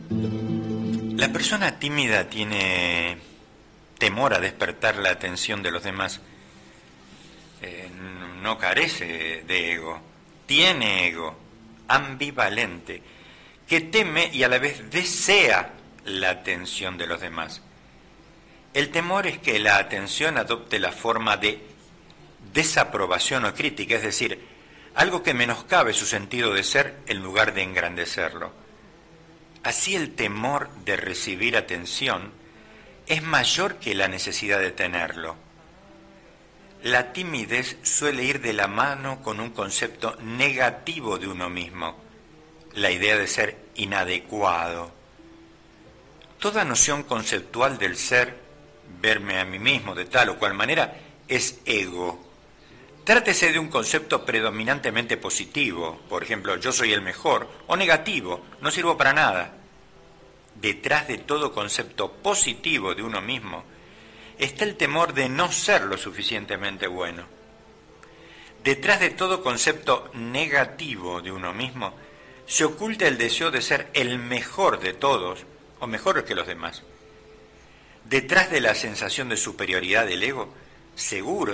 La persona tímida tiene temor a despertar la atención de los demás. No carece de ego, tiene ego, ambivalente, que teme y a la vez desea la atención de los demás. El temor es que la atención adopte la forma de desaprobación o crítica, es decir, algo que menoscabe su sentido de ser en lugar de engrandecerlo. Así el temor de recibir atención es mayor que la necesidad de tenerlo. La timidez suele ir de la mano con un concepto negativo de uno mismo, la idea de ser inadecuado. Toda noción conceptual del ser, verme a mí mismo de tal o cual manera, es ego. Trátese de un concepto predominantemente positivo, por ejemplo, yo soy el mejor, o negativo, no sirvo para nada. Detrás de todo concepto positivo de uno mismo está el temor de no ser lo suficientemente bueno. Detrás de todo concepto negativo de uno mismo se oculta el deseo de ser el mejor de todos, o mejor que los demás. Detrás de la sensación de superioridad del ego, seguro